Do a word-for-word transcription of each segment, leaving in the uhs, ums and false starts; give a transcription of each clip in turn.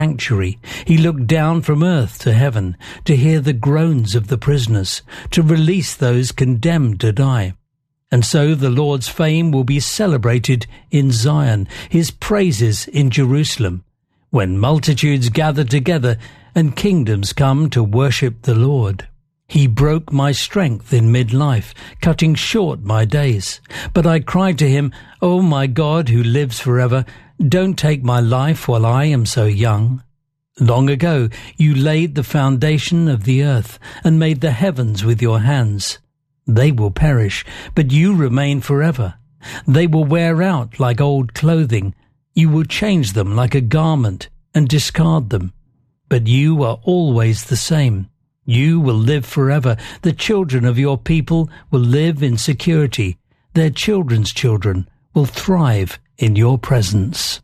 sanctuary. He looked down from earth to heaven to hear the groans of the prisoners, to release those condemned to die. And so the Lord's fame will be celebrated in Zion, his praises in Jerusalem, when multitudes gather together and kingdoms come to worship the Lord. He broke my strength in midlife, cutting short my days. But I cried to him, O my God who lives forever, don't take my life while I am so young. Long ago you laid the foundation of the earth and made the heavens with your hands. They will perish, but you remain forever. They will wear out like old clothing. You will change them like a garment and discard them. But you are always the same. You will live forever. The children of your people will live in security. Their children's children will thrive in your presence.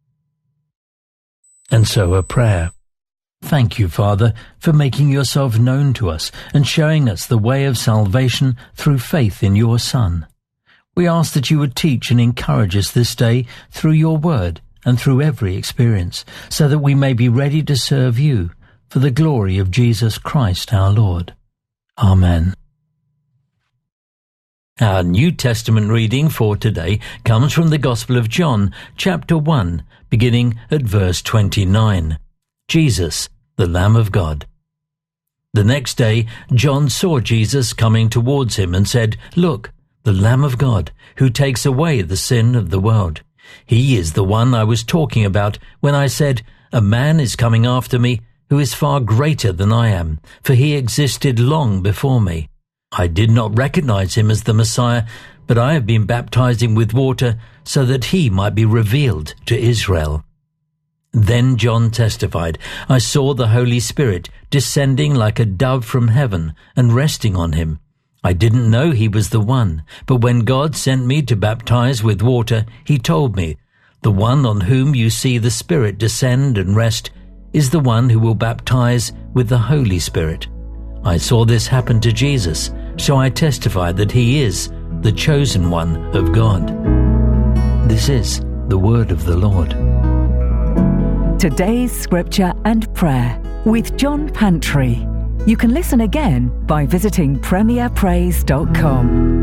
And so a prayer. Thank you, Father, for making yourself known to us and showing us the way of salvation through faith in your Son. We ask that you would teach and encourage us this day through your word and through every experience, so that we may be ready to serve you for the glory of Jesus Christ our Lord. Amen. Our New Testament reading for today comes from the Gospel of John, chapter one, beginning at verse twenty-nine. Jesus, the Lamb of God. The next day, John saw Jesus coming towards him and said, Look, the Lamb of God, who takes away the sin of the world. He is the one I was talking about when I said, A man is coming after me, who is far greater than I am, for he existed long before me. I did not recognize him as the Messiah, but I have been baptizing with water so that he might be revealed to Israel. Then John testified, I saw the Holy Spirit descending like a dove from heaven and resting on him. I didn't know he was the one, but when God sent me to baptize with water, he told me, The one on whom you see the Spirit descend and rest is the one who will baptize with the Holy Spirit. I saw this happen to Jesus, so I testify that he is the chosen one of God. This is the word of the Lord. Today's Scripture and Prayer with John Pantry. You can listen again by visiting premier praise dot com.